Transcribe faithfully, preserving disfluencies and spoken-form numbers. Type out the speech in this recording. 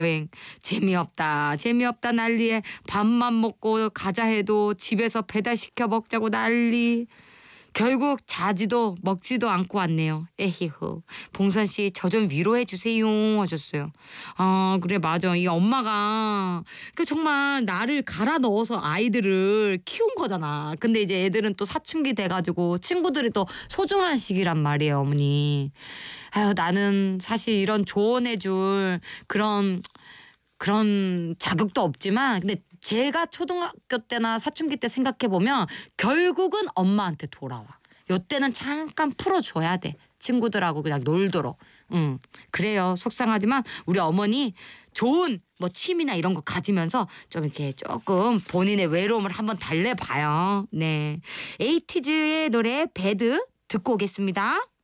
여행. 재미없다 재미없다 난리에 밥만 먹고 가자 해도 집에서 배달시켜 먹자고 난리. 결국 자지도 먹지도 않고 왔네요. 에히흐. 봉선 씨 저 좀 위로해 주세요 하셨어요. 아 그래 맞아. 이 엄마가 그 정말 나를 갈아 넣어서 아이들을 키운 거잖아. 근데 이제 애들은 또 사춘기 돼가지고 친구들이 또 소중한 시기란 말이에요 어머니. 아유 나는 사실 이런 조언해줄 그런 그런 자격도 없지만 근데 제가 초등학교 때나 사춘기 때 생각해보면 결국은 엄마한테 돌아와. 요때는 잠깐 풀어줘야 돼. 친구들하고 그냥 놀도록. 음, 그래요. 속상하지만 우리 어머니 좋은 뭐 취미나 이런 거 가지면서 좀 이렇게 조금 본인의 외로움을 한번 달래봐요. 네. 에이티즈의 노래 배드 듣고 오겠습니다.